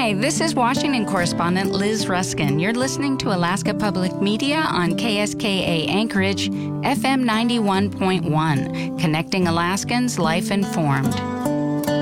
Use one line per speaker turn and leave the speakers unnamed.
Hi, this is Washington correspondent Liz Ruskin. You're listening to Alaska Public Media on KSKA Anchorage, FM 91.1, connecting Alaskans life informed.